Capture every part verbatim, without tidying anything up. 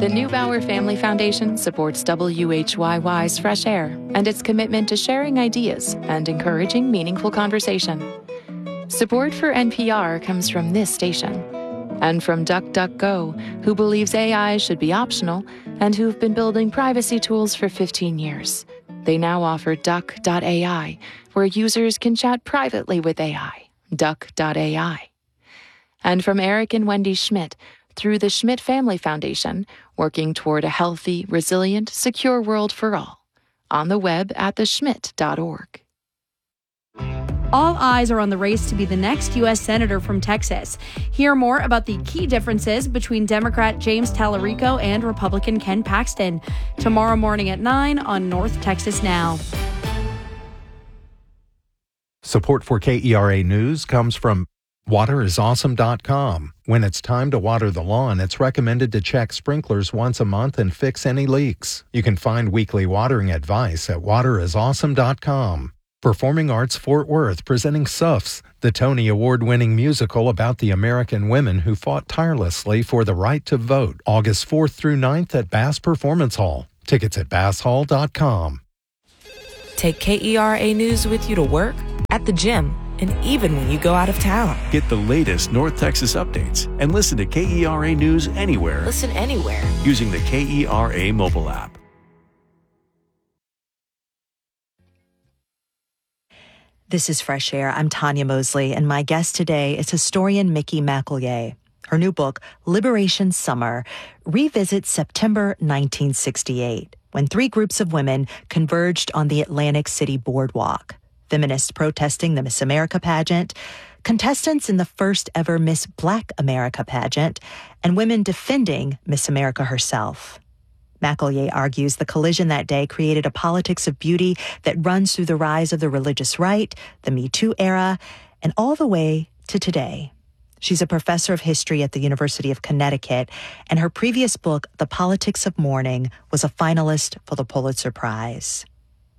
The Neubauer Family Foundation supports W H Y Y's Fresh Air and its commitment to sharing ideas and encouraging meaningful conversation. Support for N P R comes from this station and from DuckDuckGo, who believes A I should be optional and who've been building privacy tools for fifteen years. They now offer Duck dot A I, where users can chat privately with A I. Duck dot A I. And from Eric and Wendy Schmidt, through the Schmidt Family Foundation, working toward a healthy, resilient, secure world for all. On the web at the schmidt dot org. All eyes are on the race to be the next U S Senator from Texas. Hear more about the key differences between Democrat James Tallarico and Republican Ken Paxton tomorrow morning at nine on North Texas Now. Support for K E R A News comes from water is awesome dot com. When it's time to water the lawn, it's recommended to check sprinklers once a month and fix any leaks. You can find weekly watering advice at water is awesome dot com. Performing Arts Fort Worth presenting S U Fs, the Tony Award-winning musical about the American women who fought tirelessly for the right to vote, August fourth through ninth at Bass Performance Hall. Tickets at bass hall dot com. Take K E R A News with you to work, at the gym, and even when you go out of town. Get the latest North Texas updates and listen to K E R A News anywhere. Listen anywhere. Using the K E R A mobile app. This is Fresh Air. I'm Tanya Mosley, and my guest today is historian Mickey McEllier. Her new book, Liberation Summer, revisits September nineteen sixty-eight, when three groups of women converged on the Atlantic City boardwalk. Feminists protesting the Miss America pageant, contestants in the first ever Miss Black America pageant, and women defending Miss America herself. McEllier argues the collision that day created a politics of beauty that runs through the rise of the religious right, the Me Too era, and all the way to today. She's a professor of history at the University of Connecticut, and her previous book, The Politics of Mourning, was a finalist for the Pulitzer Prize.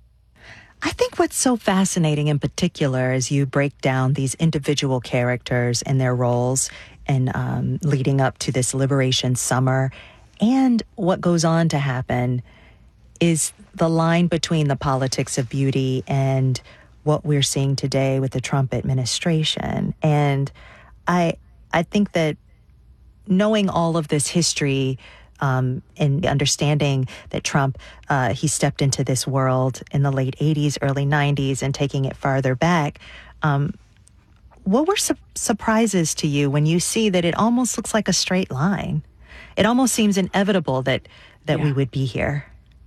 I think what's so fascinating in particular as you break down these individual characters and their roles and um, leading up to this Liberation Summer and what goes on to happen is the line between the politics of beauty and what we're seeing today with the Trump administration. And I I think that knowing all of this history um, and understanding that Trump, uh, he stepped into this world in the late eighties, early nineties, and taking it farther back, um, what were su- surprises to you when you see that it almost looks like a straight line? It almost seems inevitable that, that yeah. we would be here.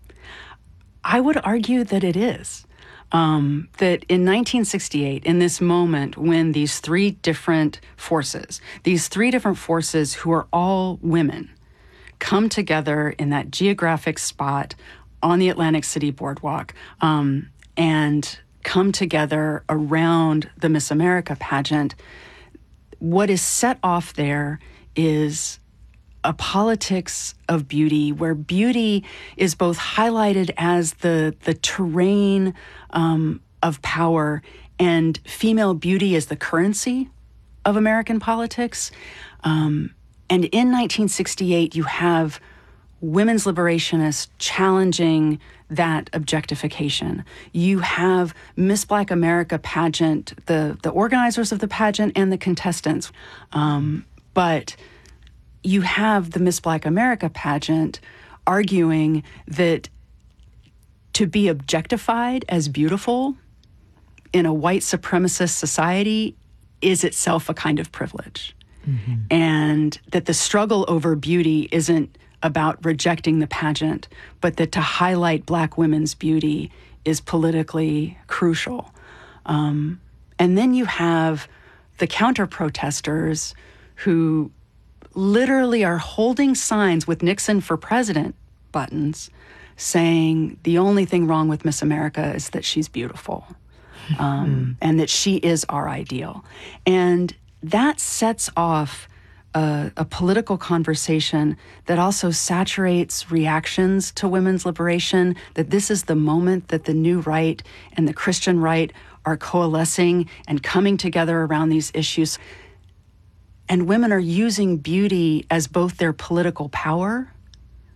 I would argue that it is. Um, that in nineteen sixty-eight, in this moment when these three different forces, these three different forces who are all women, come together in that geographic spot on the Atlantic City boardwalk um, and come together around the Miss America pageant, what is set off there is a politics of beauty where beauty is both highlighted as the the terrain um, of power and female beauty as the currency of American politics. Um, and in nineteen sixty-eight, you have women's liberationists challenging that objectification. You have Miss Black America pageant, the, the organizers of the pageant and the contestants. Um, but you have the Miss Black America pageant arguing that to be objectified as beautiful in a white supremacist society is itself a kind of privilege. Mm-hmm. And that the struggle over beauty isn't about rejecting the pageant, but that to highlight Black women's beauty is politically crucial. Um, and then you have the counter-protesters who literally are holding signs with Nixon for president buttons saying the only thing wrong with Miss America is that she's beautiful um, mm. and that she is our ideal. And that sets off a, a political conversation that also saturates reactions to women's liberation, that this is the moment that the new right and the Christian right are coalescing and coming together around these issues. And women are using beauty as both their political power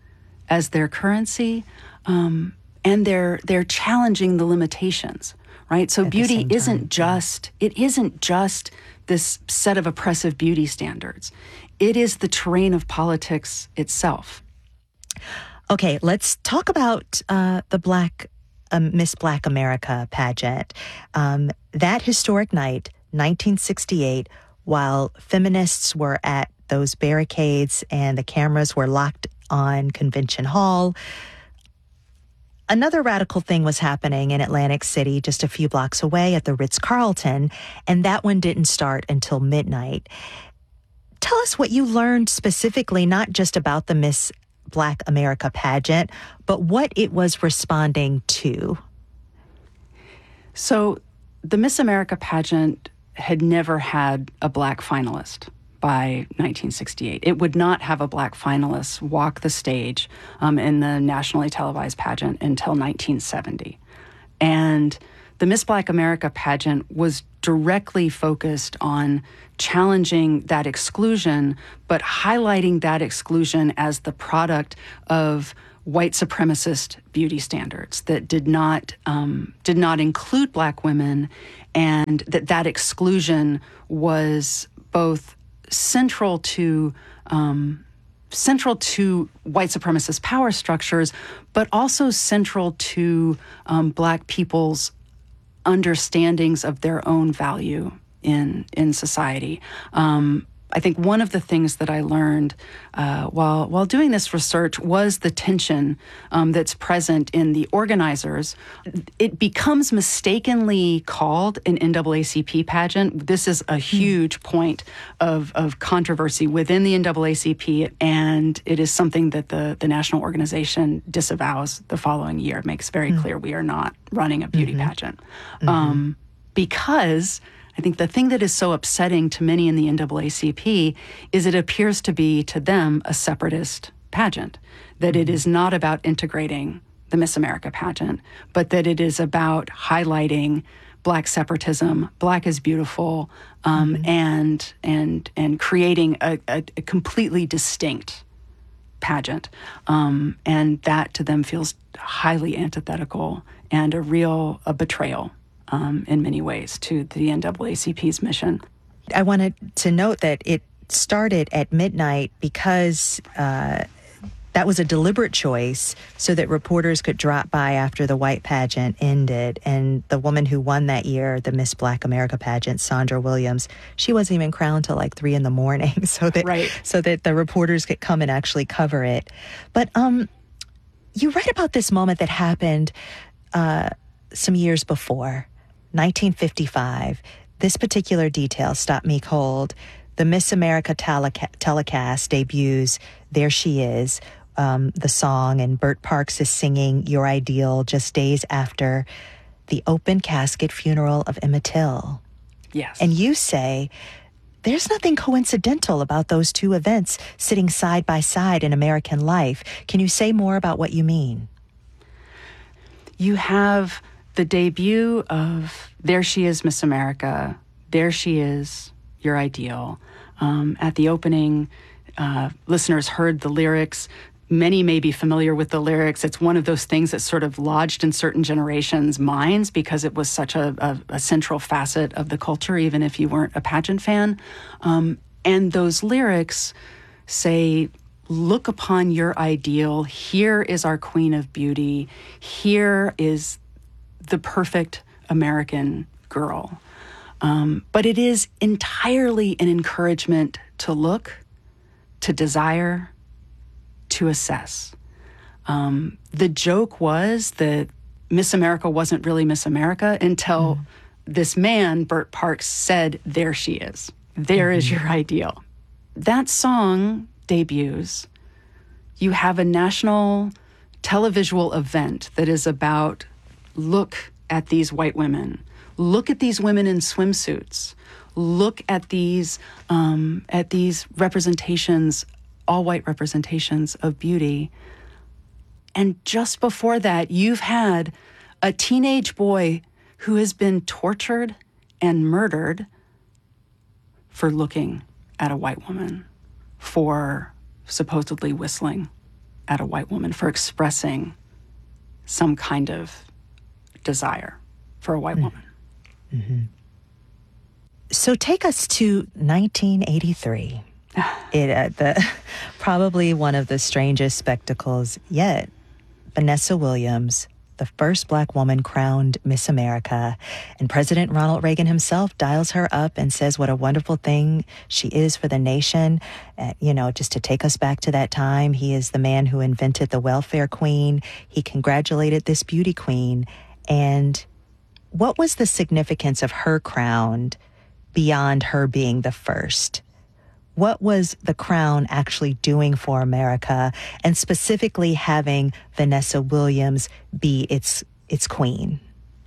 as their currency, um, and they're they're challenging the limitations, right? So At beauty isn't just it isn't just this set of oppressive beauty standards. It is the terrain of politics itself. Okay, let's talk about uh, the Black um, Miss Black America pageant. Um, that historic night, nineteen sixty-eight, while feminists were at those barricades and the cameras were locked on Convention Hall, another radical thing was happening in Atlantic City, just a few blocks away at the Ritz-Carlton, and that one didn't start until midnight. Tell us what you learned specifically, not just about the Miss Black America pageant, but what it was responding to. So the Miss America pageant had never had a Black finalist by nineteen sixty-eight. It would not have a Black finalist walk the stage um, in the nationally televised pageant until nineteen seventy. And the Miss Black America pageant was directly focused on challenging that exclusion, but highlighting that exclusion as the product of white supremacist beauty standards that did not um, did not include Black women, and that that exclusion was both central to um, central to white supremacist power structures, but also central to um, Black people's understandings of their own value in in society. Um, I think one of the things that I learned uh, while while doing this research was the tension um, that's present in the organizers. It becomes mistakenly called an N double A C P pageant. This is a huge point of, of controversy within the N double A C P, and it is something that the, the national organization disavows the following year. It makes very mm-hmm. clear we are not running a beauty mm-hmm. pageant. Mm-hmm. Um, because I think the thing that is so upsetting to many in the N double A C P is it appears to be, to them, a separatist pageant, that mm-hmm. it is not about integrating the Miss America pageant, but that it is about highlighting Black separatism, Black is beautiful, um, mm-hmm. and and and creating a, a, a completely distinct pageant. Um, and that to them feels highly antithetical and a real a betrayal. Um, in many ways, to the N double A C P's mission. I wanted to note that it started at midnight because uh, that was a deliberate choice so that reporters could drop by after the white pageant ended. And the woman who won that year, the Miss Black America pageant, Sandra Williams, she wasn't even crowned till like three in the morning, so that right. so that the reporters could come and actually cover it. But um, you write about this moment that happened uh, some years before. nineteen fifty-five, this particular detail stopped me cold. The Miss America teleca- telecast debuts There She Is, um, the song, and Bert Parks is singing Your Ideal just days after the open casket funeral of Emmett Till. Yes. And you say, there's nothing coincidental about those two events sitting side by side in American life. Can you say more about what you mean? You have the debut of There She Is, Miss America, There She Is, Your Ideal. Um, at the opening, uh, listeners heard the lyrics. Many may be familiar with the lyrics. It's one of those things that's sort of lodged in certain generations' minds because it was such a, a, a central facet of the culture, even if you weren't a pageant fan. Um, and those lyrics say, look upon your ideal. Here is our queen of beauty. Here is the perfect American girl. Um, but it is entirely an encouragement to look, to desire, to assess. Um, the joke was that Miss America wasn't really Miss America until mm. this man, Bert Parks, said, there she is. There mm-hmm. is your ideal. That song debuts. You have a national televisual event that is about look at these white women. Look at these women in swimsuits. Look at these um, at these representations, all white representations of beauty. And just before that, you've had a teenage boy who has been tortured and murdered for looking at a white woman, for supposedly whistling at a white woman for expressing some kind of desire for a white woman. Mm-hmm. So take us to nineteen eighty-three. It uh, the probably one of the strangest spectacles yet. Vanessa Williams, the first black woman crowned Miss America, and President Ronald Reagan himself dials her up and says what a wonderful thing she is for the nation. Uh, you know, just to take us back to that time, he is the man who invented the welfare queen. He congratulated this beauty queen. And what was the significance of her crown beyond her being the first? What was the crown actually doing for America, and specifically having Vanessa Williams be its its queen?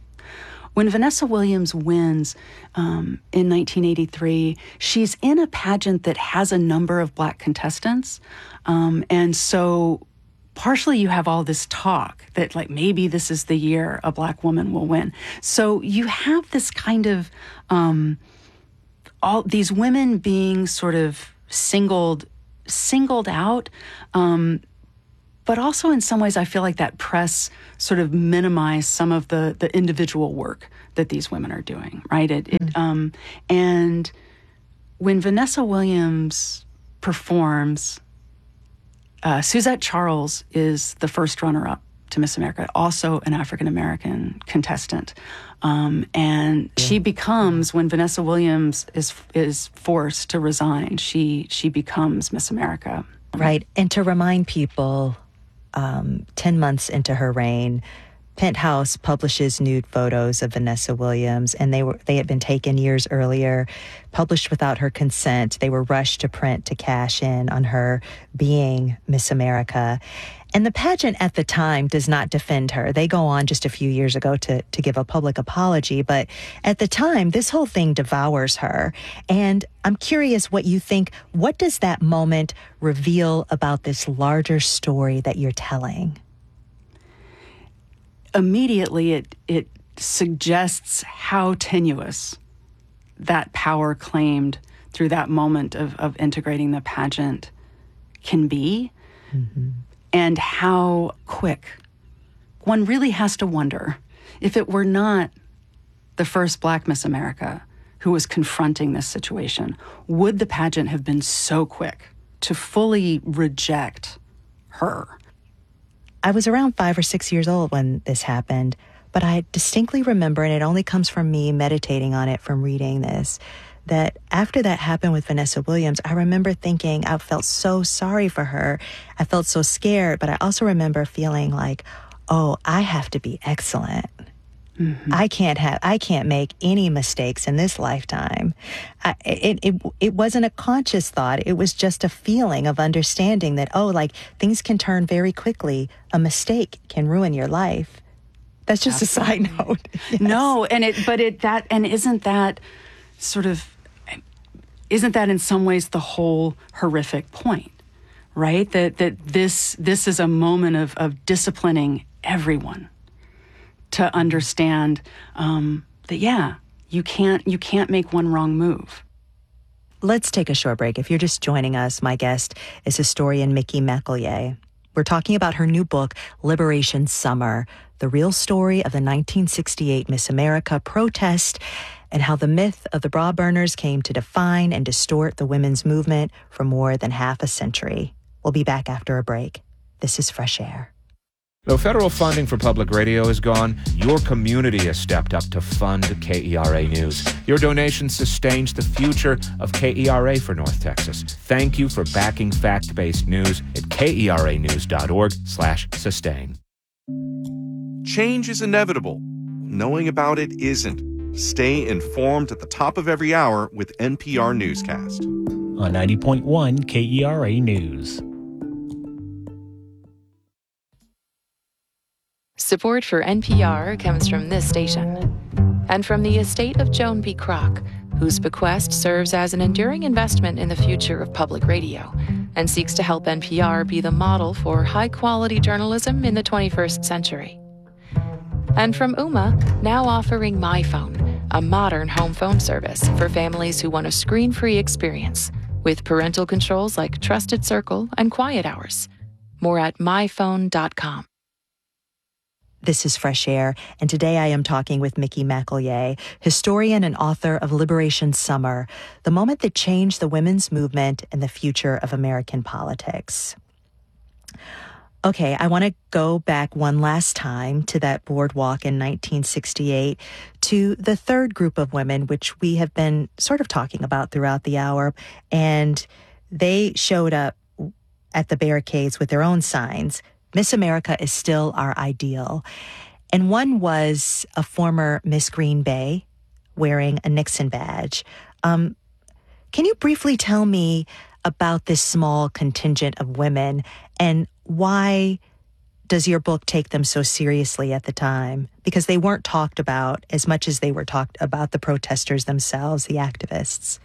When Vanessa Williams wins um, in nineteen eighty-three, she's in a pageant that has a number of black contestants. Um, and so partially you have all this talk that like maybe this is the year a black woman will win. So you have this kind of... Um, all these women being sort of singled singled out, um, but also in some ways I feel like that press sort of minimized some of the the individual work that these women are doing, right? It, it mm-hmm. um, and when Vanessa Williams performs, uh, Suzette Charles is the first runner-up to Miss America, also an African-American contestant. Um, and yeah. she becomes, when Vanessa Williams is is forced to resign, she she becomes Miss America. Right. And to remind people, um, ten months into her reign, Penthouse publishes nude photos of Vanessa Williams, and they were they had been taken years earlier, published without her consent. They were rushed to print to cash in on her being Miss America. And the pageant at the time does not defend her. They go on just a few years ago to, to give a public apology. But at the time, this whole thing devours her. And I'm curious what you think. What does that moment reveal about this larger story that you're telling? Immediately, it it suggests how tenuous that power claimed through that moment of, of integrating the pageant can be. Mm-hmm. And how quick. One really has to wonder if it were not the first black Miss America who was confronting this situation, would the pageant have been so quick to fully reject her? I was around five or six years old when this happened, but I distinctly remember, and it only comes from me meditating on it from reading this, that after that happened with Vanessa Williams, I remember thinking I felt so sorry for her. I felt so scared, but I also remember feeling like, oh, I have to be excellent. Mm-hmm. I can't have, I can't make any mistakes in this lifetime. I, it, it, it wasn't a conscious thought. It was just a feeling of understanding that, oh, like things can turn very quickly. A mistake can ruin your life. That's just Absolutely. A side note. Yes. No, and it, but it, that, and isn't that sort of, Isn't that in some ways the whole horrific point, right? That that this this is a moment of, of disciplining everyone to understand um, that, yeah, you can't you can't make one wrong move. Let's take a short break. If you're just joining us, my guest is historian Mickey McEllier. We're talking about her new book, Liberation Summer, the real story of the nineteen sixty-eight Miss America protest, and how the myth of the bra burners came to define and distort the women's movement for more than half a century. We'll be back after a break. This is Fresh Air. Though federal funding for public radio is gone, your community has stepped up to fund K E R A News. Your donation sustains the future of K E R A for North Texas. Thank you for backing fact-based news at keranews.org slash sustain. Change is inevitable. Knowing about it isn't. Stay informed at the top of every hour with N P R Newscast. On ninety point one K E R A News. Support for N P R comes from this station and from the estate of Joan B. Kroc, whose bequest serves as an enduring investment in the future of public radio and seeks to help N P R be the model for high-quality journalism in the twenty-first century. And from Ooma, now offering MyPhone, a modern home phone service for families who want a screen-free experience with parental controls like Trusted Circle and Quiet Hours. More at my phone dot com. This is Fresh Air, and today I am talking with Mickey McEllier, historian and author of Liberation Summer, the moment that changed the women's movement and the future of American politics. Okay, I want to go back one last time to that boardwalk in nineteen sixty-eight, to the third group of women, which we have been sort of talking about throughout the hour, and they showed up at the barricades with their own signs. Miss America is still our ideal. And one was a former Miss Green Bay wearing a Nixon badge. Um, can you briefly tell me about this small contingent of women, and why does your book take them so seriously at the time? Because they weren't talked about as much as they were talked about the protesters themselves, the activists.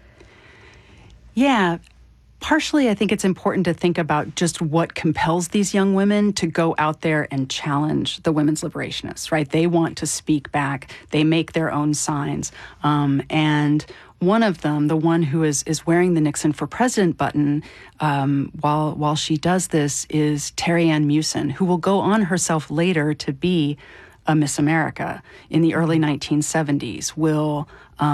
Yeah. Partially, I think it's important to think about just what compels these young women to go out there and challenge the women's liberationists, right? They want to speak back. They make their own signs. Um, and one of them, the one who is is wearing the Nixon for President button, um, while while she does this, is Terry Ann Mewson, who will go on herself later to be a Miss America in the early nineteen seventies, will